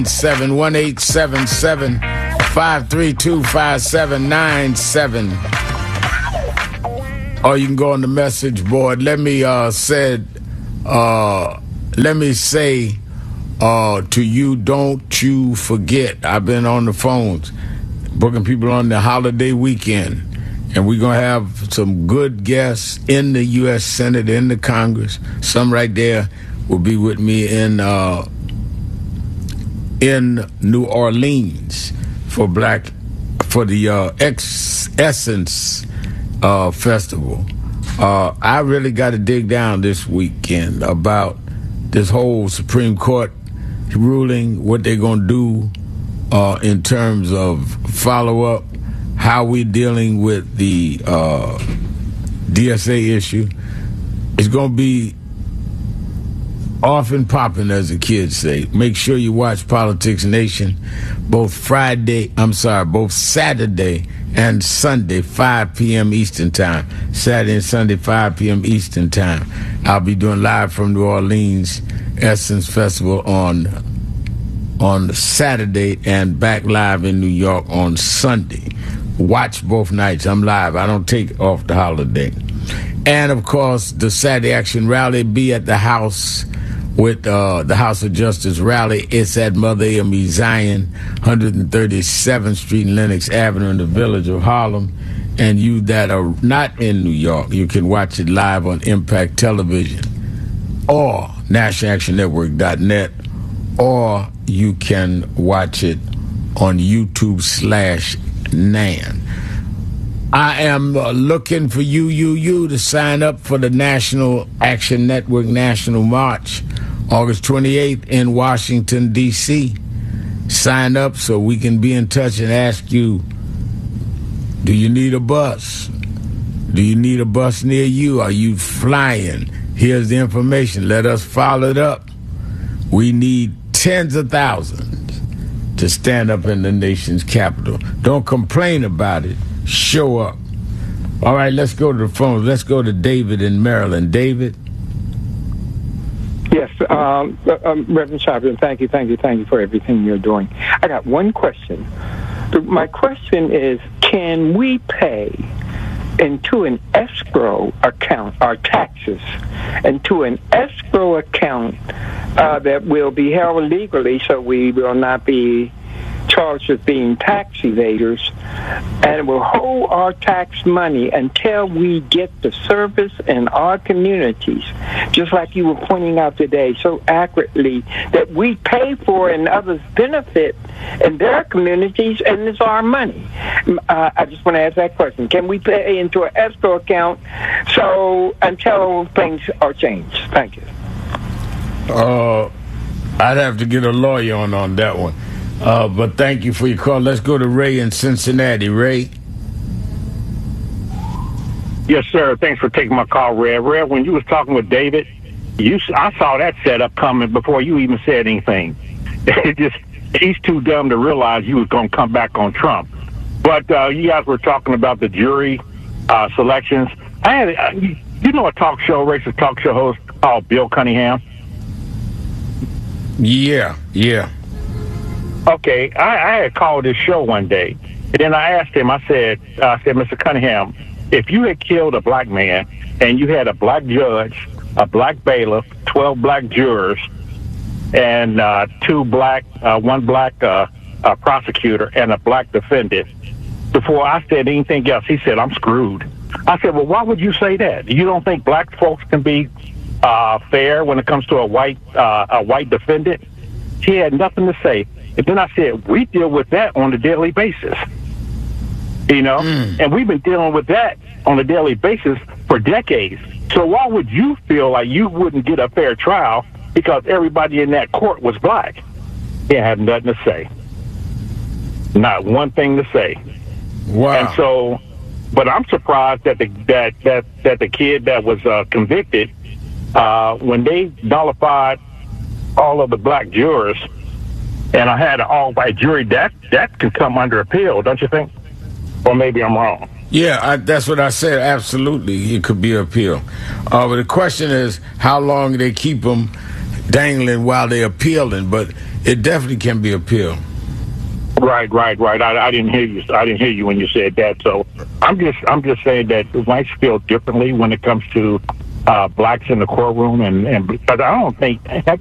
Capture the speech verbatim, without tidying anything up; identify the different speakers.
Speaker 1: seven one eight seven seven five three two five seven nine seven. Or you can go on the message board. Let me uh said uh let me say uh to you, don't you forget. I've been on the phones booking people on the holiday weekend, and we're gonna have some good guests in the U S Senate, in the Congress. Some right there will be with me in uh in New Orleans for black for the uh, Ex- Essence uh, Festival. Uh, I really got to dig down this weekend about this whole Supreme Court ruling, what they're going to do uh, in terms of follow-up, how we're dealing with the uh, D S A issue. It's going to be off and popping, as the kids say. Make sure you watch Politics Nation both Friday, I'm sorry, both Saturday and Sunday, five p.m. Eastern Time. Saturday and Sunday, five p.m. Eastern Time. I'll be doing live from New Orleans Essence Festival on on Saturday and back live in New York on Sunday. Watch both nights. I'm live. I don't take off the holiday. And, of course, the Saturday Action Rally be at the House with uh, the House of Justice rally. It's at Mother A M E Zion, one thirty-seventh Street and Lenox Avenue in the village of Harlem. And you that are not in New York, you can watch it live on Impact Television or national action network dot net, or you can watch it on YouTube slash Nan. I am uh, looking for you, you, you to sign up for the National Action Network National March, August twenty-eighth in Washington, D C Sign up so we can be in touch and ask you, do you need a bus? Do you need a bus near you? Are you flying? Here's the information. Let us follow it up. We need tens of thousands to stand up in the nation's capital. Don't complain about it. Show up. All right, let's go to the phone. Let's go to David in Maryland. David?
Speaker 2: Yes, um, um, Reverend Chauvin, thank you, thank you, thank you for everything you're doing. I got one question. My question is, can we pay into an escrow account our taxes, into an escrow account uh, that will be held legally so we will not be charged with being tax evaders, and will hold our tax money until we get the service in our communities, just like you were pointing out today so accurately, that we pay for and others benefit in their communities, and it's our money. Uh, I just want to ask that question. Can we pay into an escrow account so until things are changed? Thank you.
Speaker 1: Uh, I'd have to get a lawyer on, on that one. Uh, but thank you for your call. Let's go to Ray in Cincinnati. Ray?
Speaker 3: Yes, sir. Thanks for taking my call, Red. Red, when you was talking with David, you I saw that setup coming before you even said anything. It just he's too dumb to realize you was going to come back on Trump. But uh, you guys were talking about the jury uh, selections. I had, uh, you know, a talk show, racist talk show host called Bill Cunningham.
Speaker 1: Yeah, yeah.
Speaker 3: Okay, I, I had called this show one day, and then I asked him, I said, uh, I said, Mister Cunningham, if you had killed a black man and you had a black judge, a black bailiff, twelve black jurors, and uh, two black, uh, one black uh, uh, prosecutor, and a black defendant, before I said anything else, he said, I'm screwed. I said, well, why would you say that? You don't think black folks can be uh, fair when it comes to a white uh, a white defendant? He had nothing to say. And then I said, we deal with that on a daily basis, you know, mm. and we've been dealing with that on a daily basis for decades. So why would you feel like you wouldn't get a fair trial because everybody in that court was black? He had nothing to say. Not one thing to say.
Speaker 1: Wow.
Speaker 3: And so, but I'm surprised that the, that, that, that the kid that was uh, convicted, uh, when they nullified all of the black jurors, and I had an all-white jury, that that could come under appeal, don't you think? Or maybe I'm wrong.
Speaker 1: Yeah, I, that's what I said. Absolutely, it could be appeal. Uh, but the question is, how long they keep them dangling while they're appealing? But it definitely can be appealed.
Speaker 3: Right, right, right. I, I didn't hear you. I didn't hear you when you said that. So I'm just, I'm just saying that whites feel differently when it comes to uh, blacks in the courtroom, and, and because I don't think.